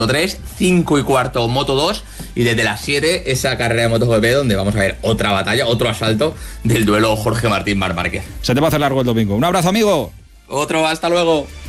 3, 5 y cuarto Moto 2 y desde las 7 esa carrera de MotoGP donde vamos a ver otra batalla, otro asalto del duelo Jorge Martín-Marc Márquez. Se te va a hacer largo el domingo. Un abrazo, amigo. Otro, hasta luego.